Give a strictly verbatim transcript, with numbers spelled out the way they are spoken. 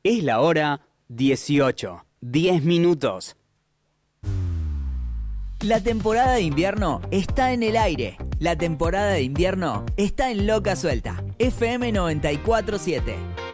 Es la hora dieciocho, diez minutos. La temporada de invierno está en el aire. La temporada de invierno está en Loca Suelta. F M noventa y cuatro punto siete.